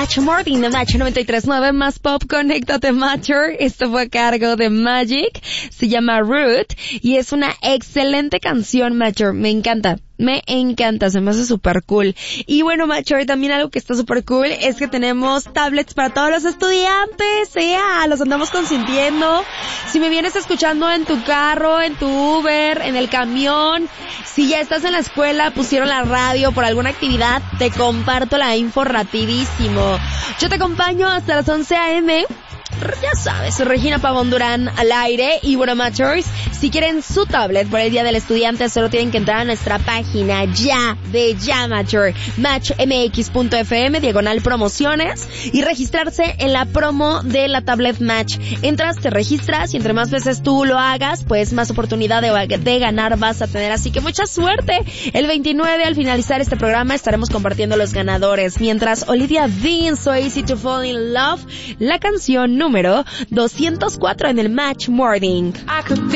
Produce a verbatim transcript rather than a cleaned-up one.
Match Morning de Match noventa y tres punto nueve más pop. Conéctate, Matcher. Esto fue a cargo de Magic. Se llama Root y es una excelente canción, Matcher. Me encanta. Me encanta, se me hace súper cool. Y bueno, Matcher, también algo que está súper cool es que tenemos tablets para todos los estudiantes. ¡Ea! Los andamos consintiendo. Si me vienes escuchando en tu carro, en tu Uber, en el camión, si ya estás en la escuela, pusieron la radio por alguna actividad, te comparto la info rapidísimo. Yo te acompaño hasta las once a eme. Ya sabes, Regina Pavón Durán al aire. Y bueno, Matchers, si quieren su tablet por el Día del Estudiante, solo tienen que entrar a nuestra página ya de ya, Matcher, match m x punto f m, diagonal promociones, y registrarse en la promo de la tablet Match. Entras, te registras y entre más veces tú lo hagas, pues más oportunidad de, de ganar vas a tener. Así que mucha suerte. El veintinueve, al finalizar este programa, estaremos compartiendo los ganadores. Mientras Olivia Dean, So Easy to Fall in Love, la canción número doscientos cuatro en el Match Morning.